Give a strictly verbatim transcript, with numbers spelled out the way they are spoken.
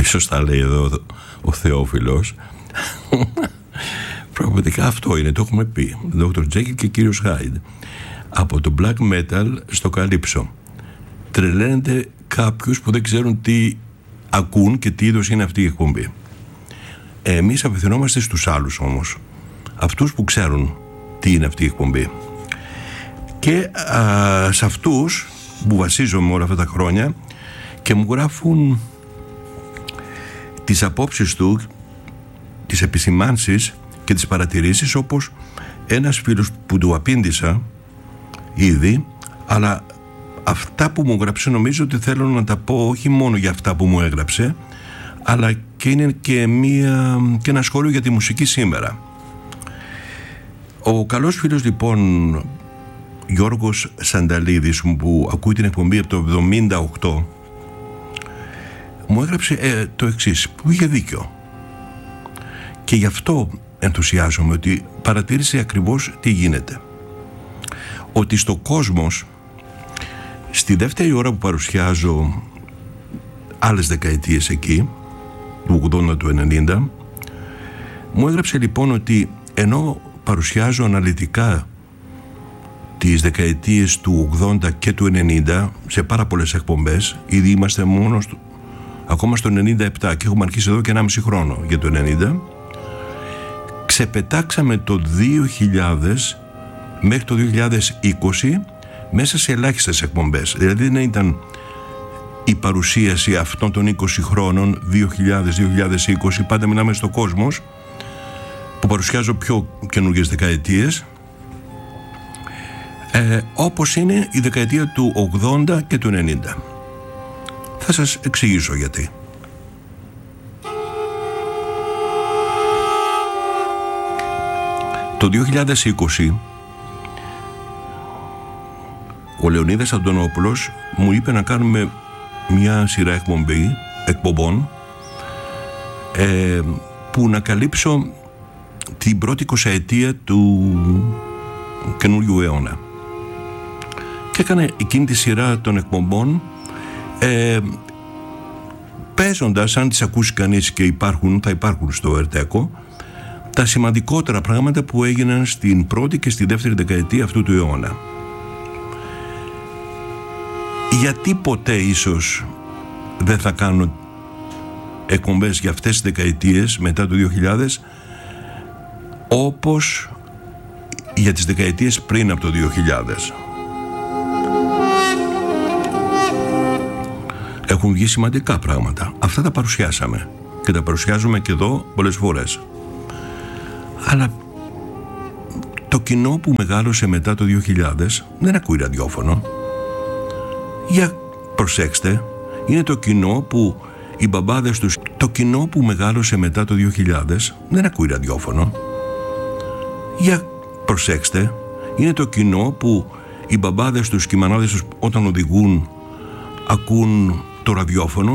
σωστά λέει εδώ ο Θεόφιλος. Πραγματικά αυτό είναι, το έχουμε πει. Δόκτωρ Τζέκιλ και κύριος Χάιντ. Από το black metal στο καλύψο. Τρελαίνεται κάποιους που δεν ξέρουν τι ακούν και τι είδος είναι αυτή η εκπομπή. Εμείς απευθυνόμαστε στους άλλους όμως, αυτούς που ξέρουν τι είναι αυτή η εκπομπή. Και α, σε αυτούς που βασίζομαι όλα αυτά τα χρόνια και μου γράφουν τις απόψεις του, τις επισημάνσεις και τις παρατηρήσεις, όπως ένας φίλος που του απήντησα ήδη, αλλά αυτά που μου έγραψε νομίζω ότι θέλω να τα πω όχι μόνο για αυτά που μου έγραψε, αλλά και είναι και, μία, και ένα σχόλιο για τη μουσική σήμερα. Ο καλός φίλος λοιπόν Γιώργος Σανταλίδης, που ακούει την εκπομπή από το εβδομήντα οκτώ, μου έγραψε ε, το εξής, που είχε δίκιο, και γι' αυτό ενθουσιάζομαι, ότι παρατήρησε ακριβώς τι γίνεται. Ότι στο Κόσμος, στη δεύτερη ώρα που παρουσιάζω άλλες δεκαετίες εκεί, του ογδόντα, του ενενήντα, μου έγραψε λοιπόν ότι ενώ παρουσιάζω αναλυτικά τις δεκαετίες του ογδόντα και του ενενήντα σε πάρα πολλές εκπομπές, ήδη είμαστε μόνο στο, ακόμα στο ενενήντα επτά και έχουμε αρχίσει εδώ και ενάμιση χρόνο για το ενενήντα, ξεπετάξαμε το δύο χιλιάδες μέχρι το δύο χιλιάδες είκοσι μέσα σε ελάχιστες εκπομπές. Δηλαδή δεν ήταν η παρουσίαση αυτών των είκοσι χρόνων, δύο χιλιάδες με δύο χιλιάδες είκοσι, πάντα μιλάμε στο Κόσμος, που παρουσιάζω πιο καινούργιες δεκαετίες, ε, όπως είναι η δεκαετία του ογδόντα και του ενενήντα. Θα σας εξηγήσω γιατί. Το δύο χιλιάδες είκοσι ο Λεωνίδας Αντωνόπουλος μου είπε να κάνουμε μια σειρά εκπομπή, εκπομπών ε, που να καλύψω την πρώτη εικοσαετία του καινούριου αιώνα. Και έκανε εκείνη τη σειρά των εκπομπών ε, παίζοντας, αν τις ακούσει κανείς, και υπάρχουν, θα υπάρχουν στο Ερτέκο, τα σημαντικότερα πράγματα που έγιναν στην πρώτη και στη δεύτερη δεκαετία αυτού του αιώνα. Γιατί ποτέ ίσως δεν θα κάνω εκπομπές για αυτές τις δεκαετίες μετά το δύο χιλιάδες όπως για τις δεκαετίες πριν από το δύο χιλιάδες. Έχουν βγει σημαντικά πράγματα. Αυτά τα παρουσιάσαμε και τα παρουσιάζουμε και εδώ πολλές φορές. Αλλά το κοινό που μεγάλωσε μετά το δύο χιλιάδες δεν ακούει ραδιόφωνο. Για προσέξτε, είναι το κοινό που οι μπαμπάδες τους, το κοινό που μεγάλωσε μετά το δύο χιλιάδες δεν ακούει ραδιόφωνο. Για προσέξτε, είναι το κοινό που οι μπαμπάδες τους και οι μανάδες τους όταν οδηγούν ακούν το ραδιόφωνο